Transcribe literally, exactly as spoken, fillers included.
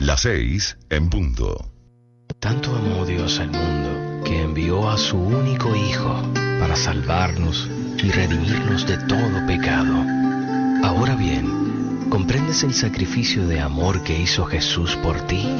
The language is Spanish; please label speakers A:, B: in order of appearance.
A: Las seis en punto.
B: Tanto amó Dios al mundo que envió a su único Hijo para salvarnos y redimirnos de todo pecado. Ahora bien, ¿comprendes el sacrificio de amor que hizo Jesús por ti?